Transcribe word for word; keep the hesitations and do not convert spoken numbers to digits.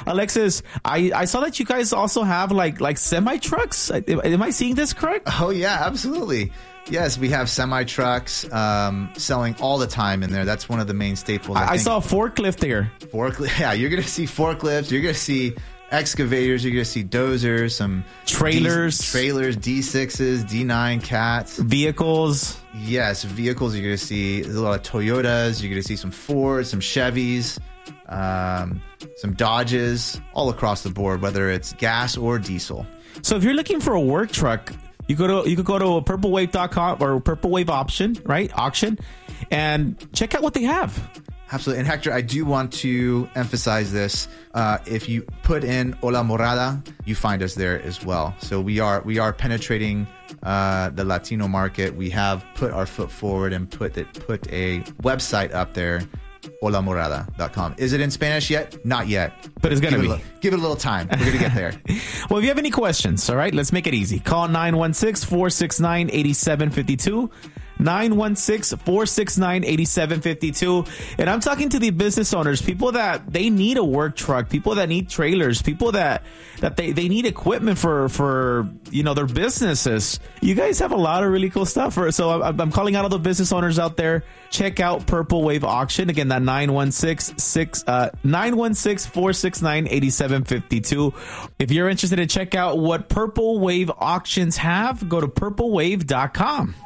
Alexis, I, I saw that you guys also have like like semi trucks. Am I seeing this correct? Oh yeah, absolutely. Yes, we have semi trucks um, selling all the time in there. That's one of the main staples. I, I, I saw a forklift there. Forklift, yeah. You're gonna see forklifts. You're gonna see excavators. You're gonna see dozers, some trailers, D, trailers, D sixes, D nine cats, vehicles. Yes, vehicles. You're gonna see a lot of Toyotas. You're gonna see some Fords, some Chevys, um, some Dodges, all across the board, whether it's gas or diesel. So if you're looking for a work truck, you go to you could go to purple wave dot com or Purple Wave Option, right? Auction, and check out what they have. Absolutely. And Hector, I do want to emphasize this. Uh, if you put in Hola Morada, you find us there as well. So we are we are penetrating uh, the Latino market. We have put our foot forward and put it, put a website up there, hola morada dot com. Is it in Spanish yet? Not yet. But it's going to be. It a, give it a little time. We're going to get there. Well, if you have any questions, all right, let's make it easy. Call nine one six, four six nine, eight seven five two. nine one six, four six nine, eight seven five two. And I'm talking to the business owners, people that they need a work truck, people that need trailers, people that that they, they need equipment for, for, you know, their businesses. You guys have a lot of really cool stuff. For, so I'm, I'm calling out all the business owners out there. Check out Purple Wave Auction. Again, that nine one six, four six nine, eight seven five two. If you're interested to check out what Purple Wave Auctions have, go to purple wave dot com.